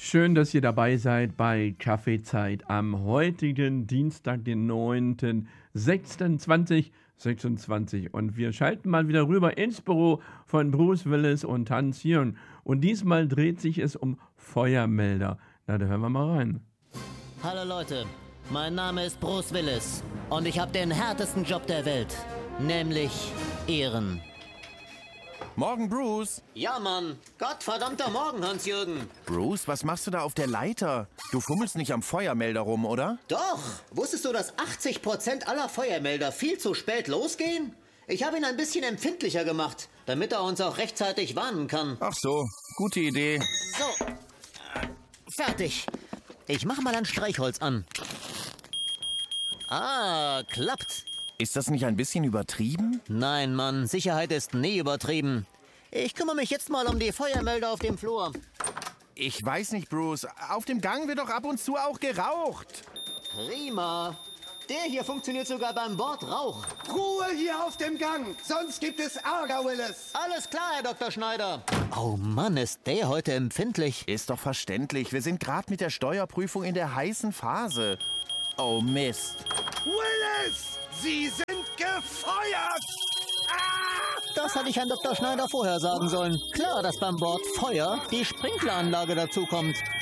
Schön, dass ihr dabei seid bei Kaffeezeit am heutigen Dienstag, den 9.06.2026. Und wir schalten mal wieder rüber ins Büro von Bruce Willis und Hans Jürgen. Und diesmal dreht sich es um Feuermelder. Na, da hören wir mal rein. Hallo Leute, mein Name ist Bruce Willis und ich habe den härtesten Job der Welt, nämlich Ehren. Morgen, Bruce. Ja, Mann. Gottverdammter Morgen, Hans-Jürgen. Bruce, was machst du da auf der Leiter? Du fummelst nicht am Feuermelder rum, oder? Doch. Wusstest du, dass 80% aller Feuermelder viel zu spät losgehen? Ich habe ihn ein bisschen empfindlicher gemacht, damit er uns auch rechtzeitig warnen kann. Ach so, gute Idee. So. Fertig. Ich mache mal ein Streichholz an. Ah, klappt. Ist das nicht ein bisschen übertrieben? Nein, Mann, Sicherheit ist nie übertrieben. Ich kümmere mich jetzt mal um die Feuermelder auf dem Flur. Ich weiß nicht, Bruce. Auf dem Gang wird doch ab und zu auch geraucht. Prima. Der hier funktioniert sogar beim Bordrauch. Ruhe hier auf dem Gang, sonst gibt es Ärger, Willis. Alles klar, Herr Dr. Schneider. Oh Mann, ist der heute empfindlich. Ist doch verständlich. Wir sind gerade mit der Steuerprüfung in der heißen Phase. Oh Mist. Willis, Sie sind gefeuert! Das hatte ich Herrn Dr. Schneider vorher sagen sollen. Klar, dass beim Bordfeuer die Sprinkleranlage dazukommt.